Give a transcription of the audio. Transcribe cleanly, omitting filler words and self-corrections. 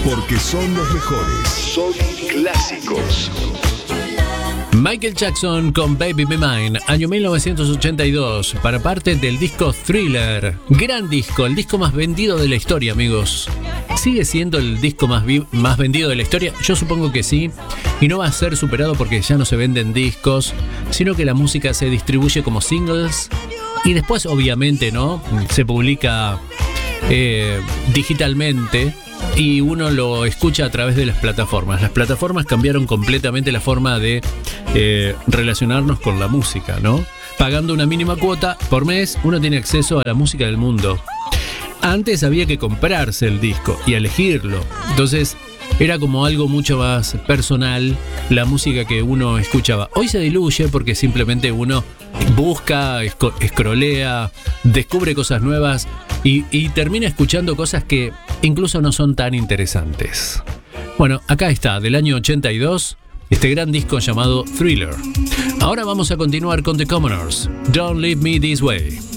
porque son los mejores. Son clásicos. Michael Jackson con Baby Be Mine, año 1982, para parte del disco Thriller. Gran disco, el disco más vendido de la historia, amigos. ¿Sigue siendo el disco más vendido de la historia? Yo supongo que sí. Y no va a ser superado porque ya no se venden discos, sino que la música se distribuye como singles. Y después, obviamente, ¿no? Se publica digitalmente. Y uno lo escucha a través de las plataformas. Las plataformas cambiaron completamente la forma de relacionarnos con la música, ¿no? Pagando una mínima cuota por mes, uno tiene acceso a la música del mundo. Antes había que comprarse el disco y elegirlo. Entonces era como algo mucho más personal la música que uno escuchaba. Hoy se diluye porque simplemente uno busca, escrolea, descubre cosas nuevas y termina escuchando cosas que incluso no son tan interesantes. Bueno, acá está, del año 82, este gran disco llamado Thriller. Ahora vamos a continuar con The Commoners, Don't Leave Me This Way.